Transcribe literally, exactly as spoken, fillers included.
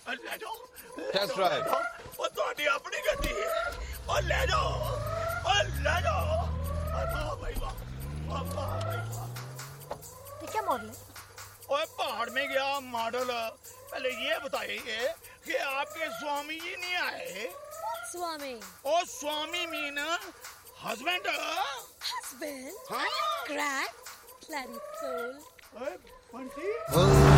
ले जाओ That's right. वो तुम्हारी अपनी गड्डी है और ले जाओ और ले जाओ वाह भाई वाह वाह भाई वाह। ये क्या मॉडल है? ओए पहाड़ में गया मॉडल। पहले ये बताइए कि आपके स्वामी जी नहीं आए? स्वामी? ओ स्वामी मीन हस्बैंड। हस्बैंड? हाँ? क्रैक? bloody fool. ओए बंटी